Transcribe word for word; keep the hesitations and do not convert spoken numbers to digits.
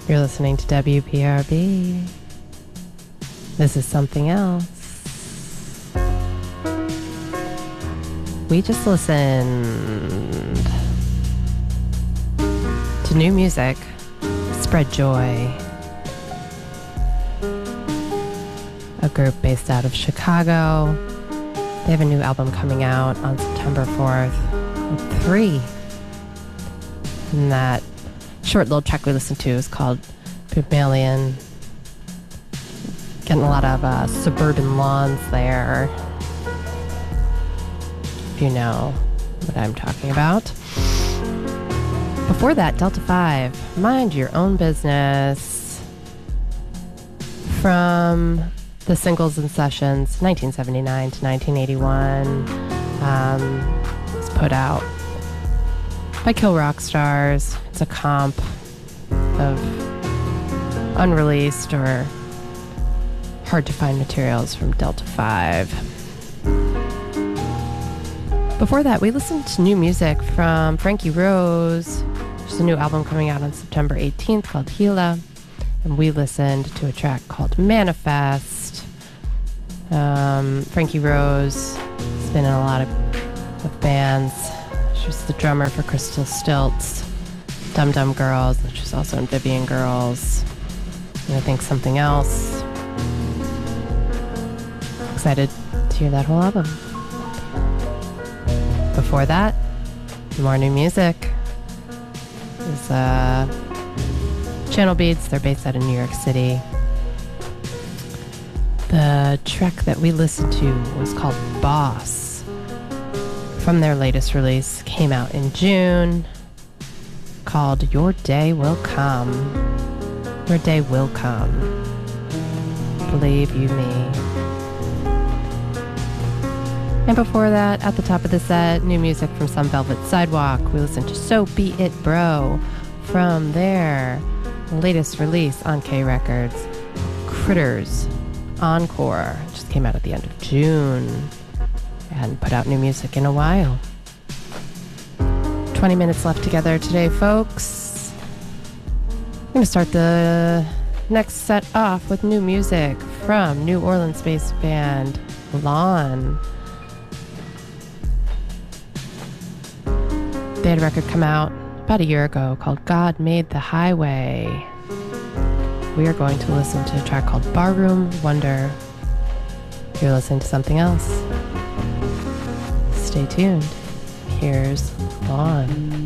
You're listening to W P R B. This is Something Else. We just listened to new music, Spread Joy, a group based out of Chicago. They have a new album coming out on September fourth called Three. And that short little track we listened to is called Pygmalion. Getting a lot of uh, suburban lawns there, if you know what I'm talking about. Before that, Delta five, Mind Your Own Business, from the Singles and Sessions, nineteen seventy-nine to nineteen eighty-one. Um, it was put out by Kill Rock Stars. It's a comp of unreleased or hard to find materials from Delta five. Before that, we listened to new music from Frankie Rose. There's a new album coming out on September eighteenth called Gila. And we listened to a track called Manifest. Um, Frankie Rose has been in a lot of, of bands. She was the drummer for Crystal Stilts, Dum Dum Girls, which is also in Vivian Girls, and I think Something Else. Excited to hear that whole album. Before that, more new music. Is uh, Channel Beats. They're based out of New York City. The track that we listened to was called Boss. From their latest release, came out in June, called Your Day Will Come. Your Day Will Come. Believe you me. And before that, at the top of the set, new music from Some Velvet Sidewalk. We listened to So Be It Bro from their latest release on K Records, Critters Encore. It just came out at the end of June. They hadn't put out new music in a while. twenty minutes left together today, folks. I'm going to start the next set off with new music from New Orleans-based band Lawn. They had a record come out about a year ago called God Made the Highway. We are going to listen to a track called Barroom Wonder. You're listening to Something Else. Stay tuned. Here's Lawn.